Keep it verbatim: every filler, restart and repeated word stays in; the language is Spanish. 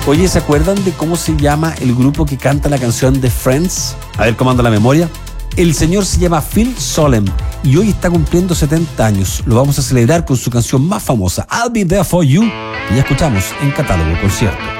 Oye, ¿se acuerdan de cómo se llama el grupo que canta la canción de Friends? A ver, ¿cómo anda la memoria? El señor se llama Phil Solem y hoy está cumpliendo setenta años. Lo vamos a celebrar con su canción más famosa, I'll Be There For You, que ya escuchamos en Catálogo Concierto.